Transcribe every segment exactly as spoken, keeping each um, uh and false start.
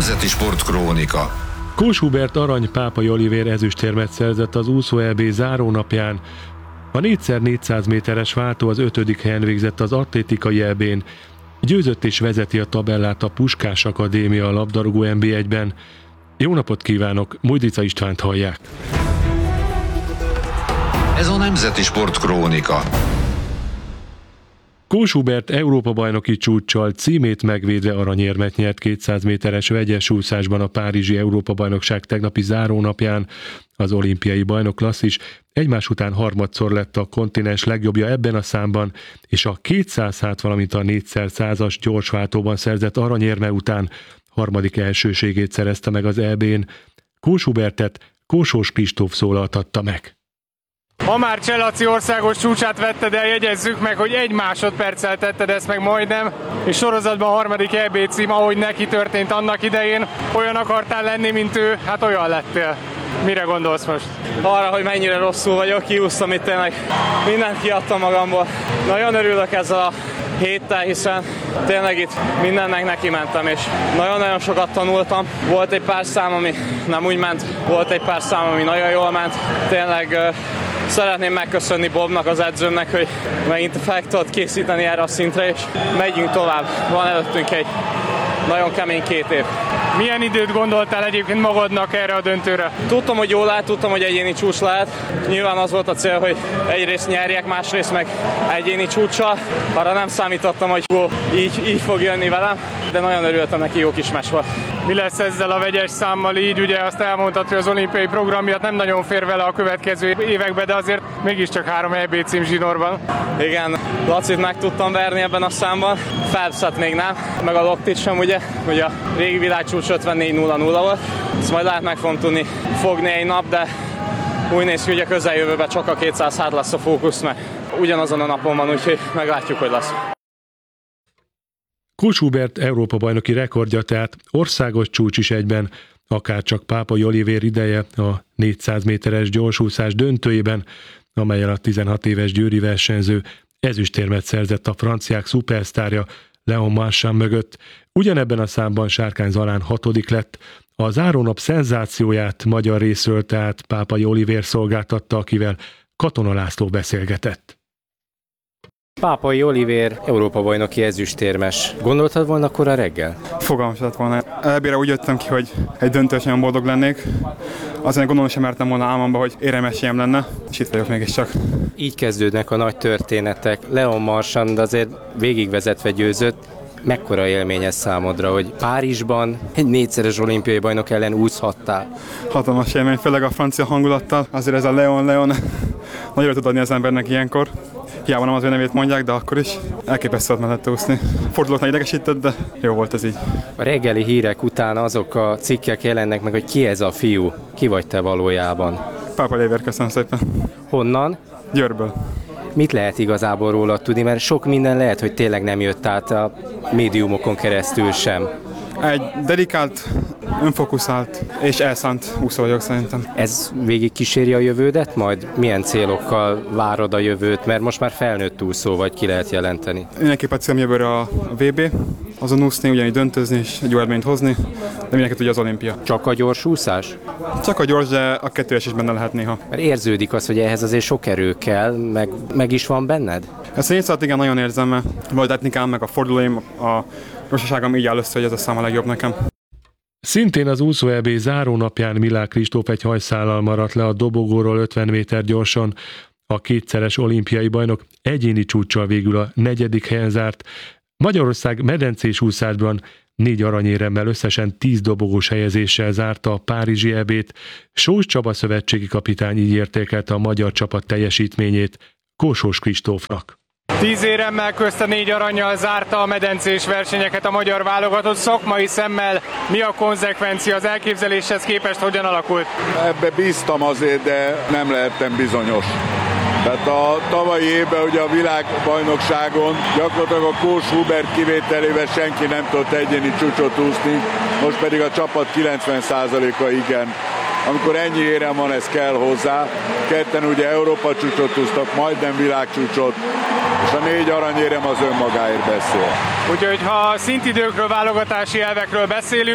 Nemzeti Sportkrónika. Kós Hubert arany, Pápai Olivér ezüstérmet szerzett az úszó é bé zárónapján. A négy szer négyszáz méteres váltó az ötödik helyen végzett az atlétikai é bén. Győzött és vezeti a tabellát a Puskás Akadémia a labdarúgó en bé egyben. Jó napot kívánok, Mujdica Istvánt hallják. Ez a Nemzeti Sportkrónika. Kós Hubert Európa-bajnoki csúccsal címét megvédve aranyérmet nyert kétszáz méteres vegyes úszásban a párizsi Európa-bajnokság tegnapi zárónapján. Az olimpiai bajnok klasszis egymás után harmadszor lett a kontinens legjobbja ebben a számban, és a kétszáz hát, valamint a négyszer százas gyorsváltóban szerzett aranyérme után harmadik elsőségét szerezte meg az é bén. Kós Hubertet Kósós Kristóf szólaltatta meg. Ha már Cseh-Laci országos csúcsát vetted el, jegyezzük meg, hogy egy másodperccel tetted ezt meg majdnem, és sorozatban a harmadik é bé cím, ahogy neki történt annak idején. Olyan akartál lenni, mint ő, hát olyan lettél. Mire gondolsz most? Arra, hogy mennyire rosszul vagyok, kiúsztam itt tényleg. Mindent kiadtam magamból. Nagyon örülök ezzel a héttel, hiszen tényleg itt mindennek neki mentem, és nagyon-nagyon sokat tanultam. Volt egy pár szám, ami nem úgy ment, volt egy pár szám, ami nagyon jól ment. Tényleg szeretném megköszönni Bobnak, az edzőmnek, hogy megint fel tudott készíteni erre a szintre, és megyünk tovább. Van előttünk egy nagyon kemény két év. Milyen időt gondoltál egyébként magadnak erre a döntőre? Tudtam, hogy jól lehet, tudtam, hogy egyéni csúcs lehet. Nyilván az volt a cél, hogy egyrészt nyerjek, másrészt meg egyéni csúccsal. Arra nem számítottam, hogy így, így fog jönni velem, de nagyon örültem neki, jó kis mes volt. Mi lesz ezzel a vegyes számmal így? Ugye azt elmondtad, hogy az olimpiai program miatt nem nagyon fér vele a következő években, de azért mégiscsak három é bé cím zsinórban. Igen, Lacit meg tudtam verni ebben a számban, Phelpset még nem, meg a Loktit sem, ugye, ugye a régi világcsúcs ötvennégy nulla nulla volt. Ezt majd lehet meg fogom tudni fogni egy nap, de úgy néz ki, hogy a közeljövőben csak a kétszáz hát lesz a fókusz, mert ugyanazon a napon van, úgyhogy meglátjuk, hogy lesz. Kós Hubert Európa-bajnoki rekordja, tehát országos csúcs is egyben, akárcsak Pápai Olivér ideje a négyszáz méteres gyorsúszás döntőjében, amelyen a tizenhat éves győri versenyző ezüstérmet szerzett a franciák szupersztárja Léon Marchand mögött. Ugyanebben a számban Sárkány Zalán hatodik lett. A zárónap szenzációját magyar részről tehát Pápai Olivér szolgáltatta, akivel Katona László beszélgetett. Pápai Olivér Európa-bajnoki ezüstérmes. Gondoltad volna akkor a reggel? Fogalmam sem lett volna. Elbére úgy jöttem ki, hogy egy döntős nagyon boldog lennék. Azért gondolom sem mertem volna álmomba, hogy éremesélyem lenne, és itt vagyok mégiscsak. Így kezdődnek a nagy történetek. Léon Marchand azért végigvezetve győzött. Mekkora élmény ez számodra, hogy Párizsban egy négyszeres olimpiai bajnok ellen úszhattál? Hatalmas élmény, főleg a francia hangulattal. Azért ez a Léon, Léon nagyra tud adni az embernek ilyenkor. Hiába nem az ő nevét mondják, de akkor is elképesztő volt mellette úszni. Fordulóknál idegesített, de jó volt ez így. A reggeli hírek után azok a cikkek jelennek meg, hogy ki ez a fiú, ki vagy te valójában? Pápai Olivér, köszönöm szépen. Honnan? Győrből. Mit lehet igazából róla tudni, mert sok minden lehet, hogy tényleg nem jött át a médiumokon keresztül sem. Egy dedikált, önfokuszált és elszánt úszó vagyok szerintem. Ez végig kíséri a jövődet majd? Milyen célokkal várod a jövőt? Mert most már felnőtt úszó vagy, ki lehet jelenteni. Mindenképpen célom jövőre a vé bé, azon úszni, ugyanígy döntözni és egy jó eredményt hozni, de mindenki tudja az olimpia. Csak a gyors úszás? Csak a gyors, de a kettős is benne lehet néha. Mert érződik az, hogy ehhez azért sok erő kell, meg, meg is van benned? Ezt a négy szállat igen nagyon érzem, mert vagy technikám, meg a fordulóim, a gyorsaságom így áll össze, hogy ez a szám a legjobb nekem. Szintén az úszó é bé zárónapján Milák Kristóf egy hajszállal maradt le a dobogóról ötven méter gyorsan. A kétszeres olimpiai bajnok egyéni csúccsal végül a negyedik helyen zárt. Magyarország medencés úszásban négy aranyéremmel összesen tíz dobogós helyezéssel zárta a párizsi é bét. Sós Csaba szövetségi kapitány így értékelte a magyar csapat teljesítményét Kósós Kristófnak. Tíz éremmel közt a négy arannyal zárta a medencés versenyeket a magyar válogatott. Szakmai szemmel mi a konzekvencia, az elképzeléshez képest hogyan alakult? Ebbe bíztam azért, de nem lehettem bizonyos. Tehát a tavalyi évben ugye a világbajnokságon gyakorlatilag a Kós Hubert kivételével senki nem tudott egyéni csúcsot úszni, most pedig a csapat kilencven százaléka igen. Amikor ennyi érem van, ez kell hozzá. Ketten ugye Európa csúcsot úsztak, majdnem világcsúcsot, és a négy aranyérem az önmagáért beszél. Úgyhogy ha szintidőkről, válogatási elvekről beszélünk,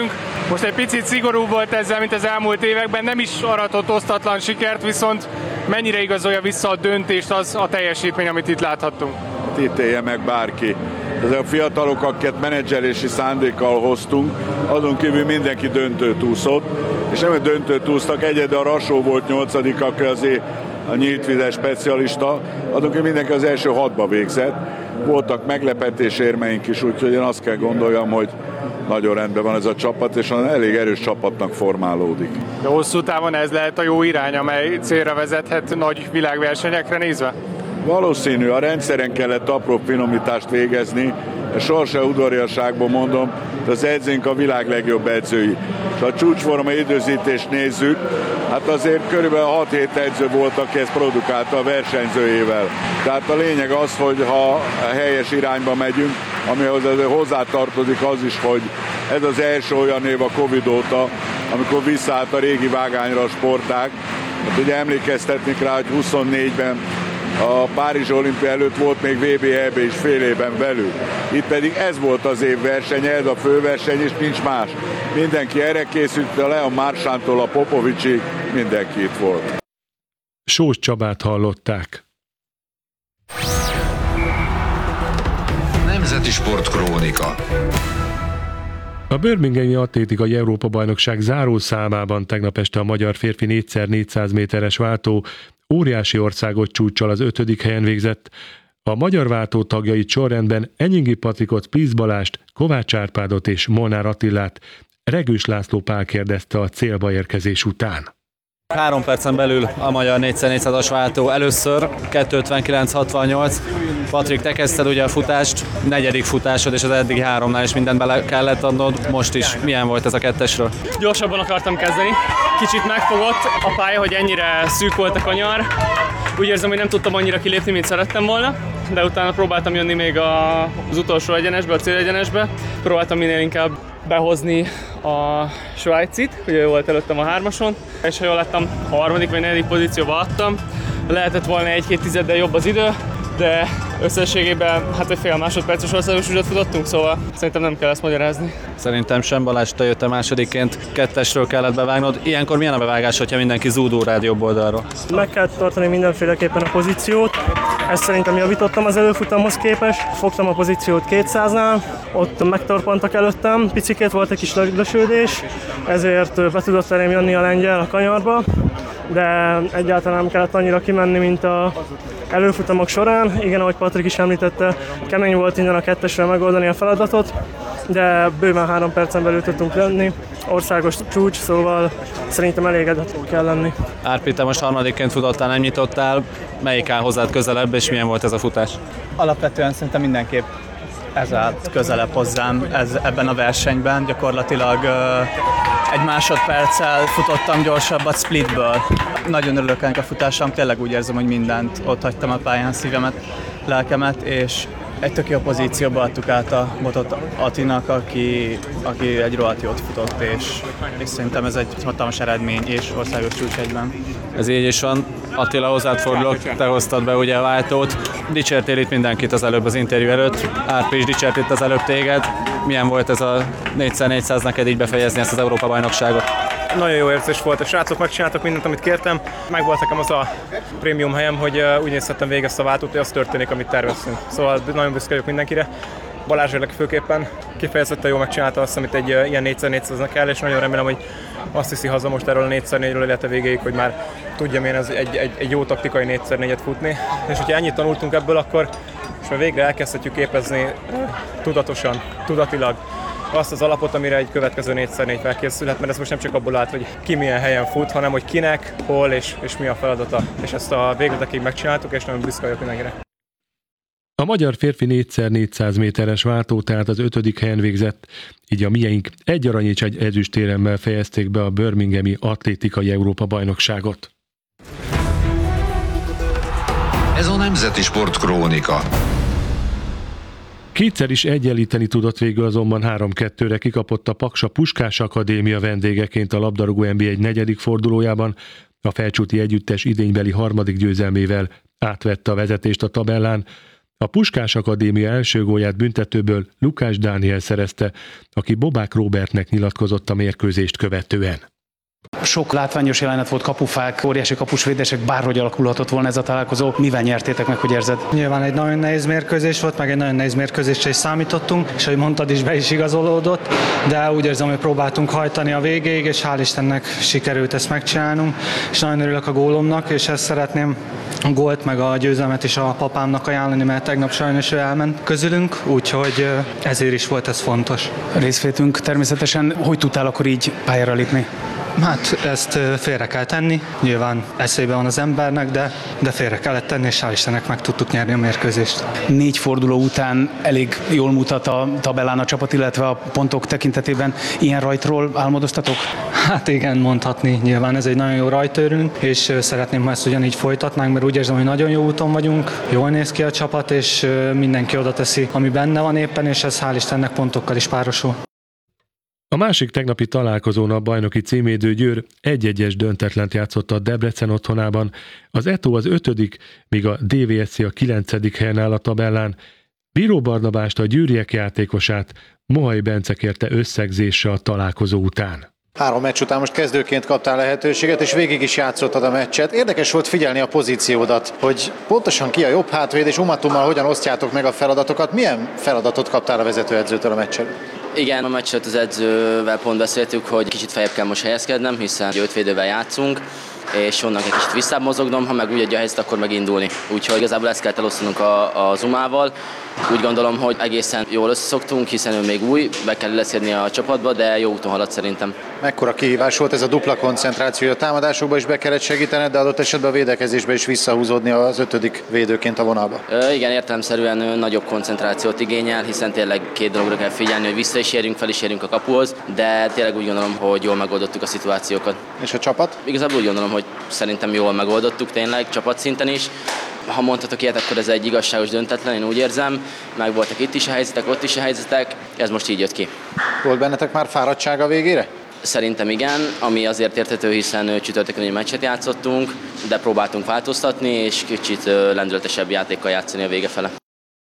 Most egy picit szigorúbb volt ezzel, mint az elmúlt években, nem is aratott osztatlan sikert, viszont mennyire igazolja vissza a döntést az a teljesítmény, amit itt láthattunk? Ítélje meg bárki. Ezek a fiatalok, akiket menedzselési szándékkal hoztunk, azon kívül mindenki döntőt úszott, és nem, hogy döntőt úsztak, egyed a Rasó volt nyolcadik, aki azért a nyíltvizes specialista, azon kívül mindenki az első hatba végzett. Voltak meglepetés érmeink is, úgyhogy én azt kell gondoljam, hogy nagyon rendben van ez a csapat, és elég erős csapatnak formálódik. De hosszú távon ez lehet a jó irány, amely célra vezethet nagy világversenyekre nézve? Valószínű, a rendszeren kellett apró finomítást végezni, és sorsa udvariasságban mondom, de az edzőnk a világ legjobb edzői. És ha a csúcsforma időzítést nézzük, hát azért körülbelül hat-hét edző volt, aki ezt produkálta a versenyzőjével. Tehát a lényeg az, hogy ha a helyes irányba megyünk, amihoz azért hozzátartozik az is, hogy ez az első olyan év a Covid óta, amikor visszaállt a régi vágányra a sportág. Hát ugye emlékeztetnék rá, hogy huszonnégyben a Párizsi olimpia előtt volt még vé bé é bé is fél évben belül. Itt pedig ez volt az év versenye, ez a főverseny, és nincs más. Mindenki erre készült, a Leon Marsántól a Popovicsig, mindenki itt volt. Sós Csabát hallották. Nemzeti Sportkrónika. A Birminghami atlétikai Európa-bajnokság zárószámában tegnap este a magyar férfi négy szer négyszáz méteres váltó óriási országos csúccsal az ötödik helyen végzett. A magyar váltó tagjait sorrendben Enyingi Patrikot, Plisz Balást, Kovács Árpádot és Molnár Attilát Regős László Pál kérdezte a célba érkezés után. Három percen belül a magyar négy szer négyszázas váltó először, kettő ötvenkilenc hatvannyolc. Patrik, te kezdted ugye a futást, negyedik futásod, és az eddigi háromnál is mindent bele kellett adnod. Most is milyen volt ez a kettesről? Gyorsabban akartam kezdeni. Kicsit megfogott a pálya, hogy ennyire szűk volt a kanyar. Úgy érzem, hogy nem tudtam annyira kilépni, mint szerettem volna, de utána próbáltam jönni még az utolsó egyenesbe, a célegyenesbe. Próbáltam minél inkább behozni a svájcit, ugye ő volt előttem a hármason, és ha jól láttam, harmadik vagy negyedik pozícióba adtam. Lehetett volna egy-két tizeddel jobb az idő, de összességében hát egy fél másodperces országos csúcsot futottunk, szóval szerintem nem kell ezt magyarázni. Szerintem sem, Balázs, te jöttél másodikként, kettesről kellett bevágnod. Ilyenkor milyen a bevágás, hogyha mindenki zúdul rád jobb oldalról? Meg kell tartani mindenféleképpen a pozíciót. Ezt szerintem javítottam az előfutamhoz képest. Fogtam a pozíciót kétszáznál, ott megtorpantak előttem, picikét volt egy kis lösődés, ezért be tudott elém jönni a lengyel a kanyarba, de egyáltalán nem kellett annyira kimenni, mint a előfutamok során. Igen, ahogy Patrik is említette, kemény volt innen a kettesre megoldani a feladatot, de bőven három percen belül tudtunk lenni. Országos csúcs, szóval szerintem elégedett kell lenni. Árpi, te most harmadikként futottál, nem nyitottál. Melyik áll hozzád közelebb, és milyen volt ez a futás? Alapvetően szerintem mindenképp ez állt közelebb hozzám ez, ebben a versenyben. Gyakorlatilag uh, egy másodperccel futottam gyorsabbat splitből. Nagyon örülök ennek a futásom, tényleg úgy érzem, hogy mindent ott hagytam a pályán, szívemet, lelkemet, és egy tök jó pozícióba adtuk át a botot Atinak, aki, aki egy rohadt jót futott, és, és szerintem ez egy hatalmas eredmény, és országos csúcs egyben. Ez így is van. Attila, hozzád fordulok, te hoztad be ugye a váltót. Dicsértél itt mindenkit az előbb az interjú előtt. Árpi is dicsért itt az előbb téged. Milyen volt ez a négy szer négyszáz neked így befejezni ezt az Európa-bajnokságot? Nagyon jó érzés volt, a srácok megcsináltak mindent, amit kértem. Meg volt nekem az a prémium helyem, hogy úgy nézhettem végig ezt a váltót, hogy az történik, amit terveztünk. Szóval nagyon büszke vagyok mindenkire. Balázs Érlek főképpen kifejezetten jól megcsinálta azt, amit egy ilyen négy szer négyszáznak kell, és nagyon remélem, hogy azt hiszi haza most erről a négy szer négyről, illetve végéig, hogy már tudjam én ez egy, egy, egy jó taktikai négy szer négyet futni. És hogyha ennyit tanultunk ebből, akkor most már végre elkezdhetjük képezni tudatosan, tudatilag azt az alapot, amire egy következő négy szer négy felkészülhet, mert ez most nem csak abból állt, hogy ki milyen helyen fut, hanem hogy kinek, hol és, és mi a feladata. És ezt a végletekig megcsináltuk, és nagyon büszke vagyok mindenkire. A magyar férfi négy szer négyszáz méteres váltó tehát az ötödik helyen végzett, így a mieink egy arany és egy ezüstéremmel fejezték be a Birminghami atlétikai Európa-bajnokságot. Ez a Nemzeti Sportkrónika. Kétszer is egyenlíteni tudott végül, azonban három-kettőre kikapott a Paksa Puskás Akadémia vendégeként a labdarúgó en bé egy negyedik fordulójában. A Felcsúti együttes idénybeli harmadik győzelmével átvette a vezetést a tabellán. A Puskás Akadémia első gólját büntetőből Lukács Dániel szerezte, aki Bobák Róbertnek nyilatkozott a mérkőzést követően. Sok látványos jelenet volt, kapufák, óriási kapusvédések, bárhogy alakulhatott volna ez a találkozó. Mivel nyertétek meg, hogy érzed? Nyilván egy nagyon nehéz mérkőzés volt, meg egy nagyon nehéz mérkőzésre is számítottunk, és ahogy mondtad is, be is igazolódott, de úgy érzem, hogy próbáltunk hajtani a végéig, és hál' Istennek sikerült ezt megcsinálnunk, és nagyon örülök a gólomnak, és ezt szeretném a gólt meg a győzelmet is a papámnak ajánlani, mert tegnap sajnos ő elment közülünk, úgyhogy ezért is volt ez fontos. Részvétünk természetesen. Hogy tudtál akkor így pályára lépni? Hát ezt félre kell tenni, nyilván eszébe van az embernek, de, de félre kellett tenni, és hál' Istennek meg tudtuk nyerni a mérkőzést. Négy forduló után elég jól mutat a tabellán a csapat, illetve a pontok tekintetében. Ilyen rajtról álmodoztatok? Hát igen, mondhatni. Nyilván ez egy nagyon jó rajtőrünk, és szeretném, ha ezt ugyanígy folytatnánk, mert úgy érzem, hogy nagyon jó úton vagyunk, jól néz ki a csapat, és mindenki oda teszi, ami benne van éppen, és ez hál' Istennek pontokkal is párosul. A másik tegnapi találkozón a bajnoki címvédő Győr egy-egyes döntetlent játszott a Debrecen otthonában, az e té o az ötödik, míg a dé vé es cé a kilencedik helyen áll a tabellán. Bíró Barnabást, a győriek játékosát Mohai Bence kérte összegzésre a találkozó után. Három meccs után most kezdőként kaptál lehetőséget, és végig is játszottad a meccset. Érdekes volt figyelni a pozíciódat, hogy pontosan ki a jobb hátvéd, és Umatummal hogyan osztjátok meg a feladatokat. Milyen feladatot kaptál a vezetőedzőtől a meccsen? Igen, a meccset az edzővel pont beszéltük, hogy kicsit feljebb kell most helyezkednem, hiszen öt védővel játszunk, és onnan egy kicsit visszább mozognom, ha meg úgy adja a helyzet, akkor megindulni. Úgyhogy igazából ezt kell elosztanunk a, a Zumával. Úgy gondolom, hogy egészen jól összeszoktunk, hiszen ő még új, be kell illeszkedni a csapatba, de jó úton halad szerintem. Mekkora kihívás volt ez a dupla koncentráció? A támadásokban is be kellett segítened, de adott esetben a védekezésbe is visszahúzódni az ötödik védőként a vonalba. Ö, igen, értelemszerűen nagyobb koncentrációt igényel, hiszen tényleg két dologra kell figyelni, hogy vissza is érjünk, fel is érjünk a kapuhoz, de tényleg úgy gondolom, hogy jól megoldottuk a szituációkat. És a csapat? Igazából úgy gondolom, hogy szerintem jól megoldottuk tényleg, csapatszinten is. Ha mondhatok ilyet, akkor ez egy igazságos döntetlen, én úgy érzem. Meg voltak itt is a helyzetek, ott is a helyzetek, ez most így jött ki. Volt bennetek már fáradtság a végére? Szerintem igen, ami azért érthető, hiszen csütörtökön egy meccset játszottunk, de próbáltunk változtatni, és kicsit lendületesebb játékkal játszani a vége fele.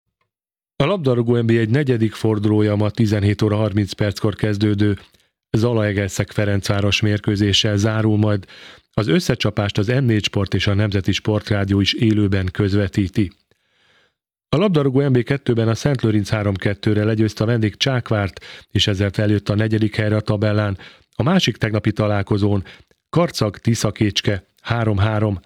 A labdarúgó en bé egy negyedik fordulója ma tizenhét óra harminc perckor kezdődő Zalaegerszeg-Ferencváros mérkőzéssel zárul, majd az összecsapást az em négy Sport és a Nemzeti Sportrádió is élőben közvetíti. A labdarúgó en bé kettőben a Szentlőrinc három kettőre legyőzte a vendég Csákvárt, és ezzel feljött a negyedik helyre a tabellán. A másik tegnapi találkozón Karcag-Tiszakécske három három.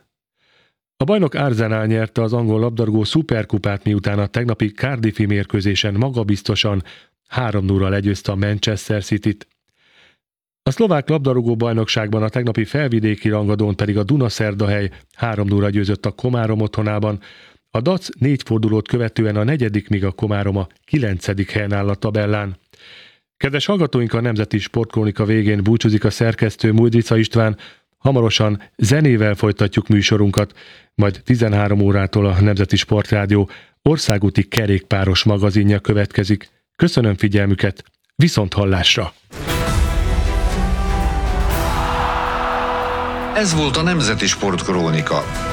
A bajnok Arsenal nyerte az angol labdarúgó szuperkupát, miután a tegnapi Cardiffi mérkőzésen magabiztosan három nulla legyőzte a Manchester Cityt. A szlovák labdarúgó bajnokságban a tegnapi felvidéki rangadón pedig a Dunaszerdahely három nulla győzött a Komárom otthonában. A dé á cé négy fordulót követően a negyedik, míg a Komárom a kilencedik helyen áll a tabellán. Kedves hallgatóink, a Nemzeti Sportkrónika végén búcsúzik a szerkesztő Muldrica István. Hamarosan zenével folytatjuk műsorunkat, majd tizenhárom órától a Nemzeti Sportrádió országúti kerékpáros magazinja következik. Köszönöm figyelmüket, viszont hallásra! Ez volt a Nemzeti Sportkrónika.